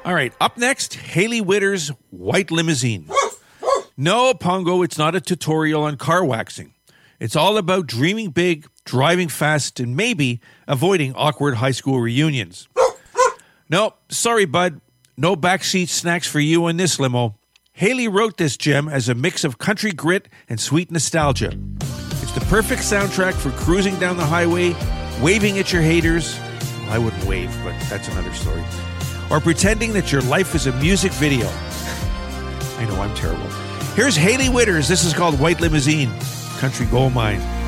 All right, up next, Hailey Whitter's White Limousine. No, Pongo, it's not a tutorial on car waxing. It's all about dreaming big, driving fast, and maybe avoiding awkward high school reunions. No, sorry, bud. No backseat snacks for you in this limo. Hailey wrote this gem as a mix of country grit and sweet nostalgia. It's the perfect soundtrack for cruising down the highway, waving at your haters. Well, I wouldn't wave, but that's another story. Or pretending that your life is a music video. I know, I'm terrible. Here's Hailey Whitter's. This is called White Limousine, Country Gold Mine.